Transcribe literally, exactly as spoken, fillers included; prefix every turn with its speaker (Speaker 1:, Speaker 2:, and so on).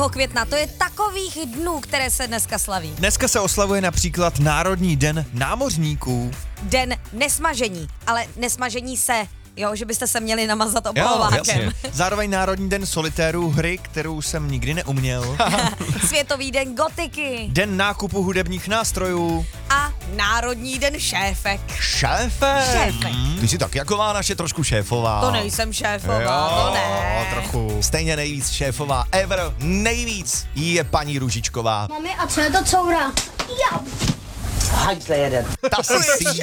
Speaker 1: druhého května. To je takových dnů, které se dneska slaví.
Speaker 2: Dneska se oslavuje například Národní den námořníků.
Speaker 1: Den nesmažení, ale nesmažení se, jo, že byste se měli namazat
Speaker 2: Jo,
Speaker 1: opalovákem.
Speaker 2: jasně. Zároveň Národní den solitérů, hry, kterou jsem nikdy neuměl.
Speaker 1: Světový den gotiky
Speaker 2: Den nákupu hudebních nástrojů.
Speaker 1: a Národní den šéfek.
Speaker 2: Šéfe.
Speaker 1: Šéfek.
Speaker 3: Ty jsi tak jaková naše trošku šéfová.
Speaker 1: To nejsem šéfová, to ne.
Speaker 3: trochu. Stejně nejvíc šéfová ever, nejvíc je paní Růžičková.
Speaker 4: Mami, a co je to coura? Já.
Speaker 3: Ta si si